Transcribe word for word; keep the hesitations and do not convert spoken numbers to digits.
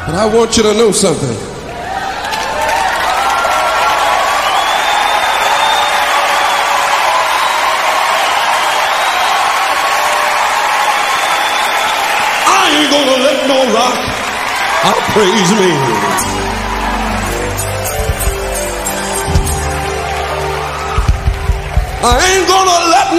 But I want you to know something. I ain't gonna let no rock outpraise me. I ain't gonna let